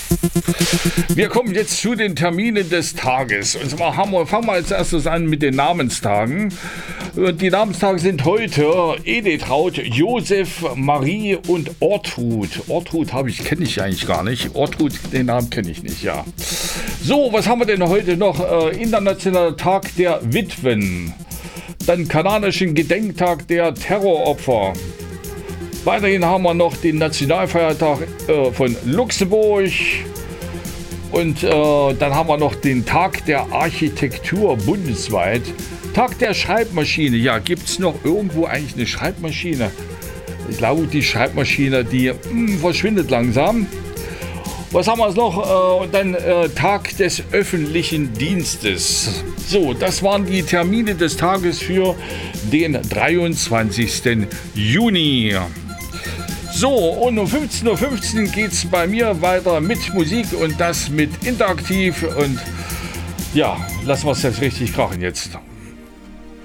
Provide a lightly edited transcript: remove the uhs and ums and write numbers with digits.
Wir kommen jetzt zu den Terminen des Tages. Und zwar fangen wir als erstes an mit den Namenstagen. Die Namenstage sind heute Edetraud, Josef, Marie und Ortrud. Ortrud kenne ich eigentlich gar nicht. Ortrud, den Namen kenne ich nicht, ja. So, was haben wir denn heute noch? Internationaler Tag der Witwen. Dann kanadischen Gedenktag der Terroropfer. Weiterhin haben wir noch den Nationalfeiertag von Luxemburg. Und dann haben wir noch den Tag der Architektur bundesweit. Tag der Schreibmaschine. Ja, gibt es noch irgendwo eigentlich eine Schreibmaschine? Ich glaube, die Schreibmaschine, die verschwindet langsam. Was haben wir noch? Und dann Tag des öffentlichen Dienstes. So, das waren die Termine des Tages für den 23. Juni. So, und um 15:15 Uhr geht es bei mir weiter mit Musik und das mit Interaktiv. Und ja, lassen wir es jetzt richtig krachen jetzt.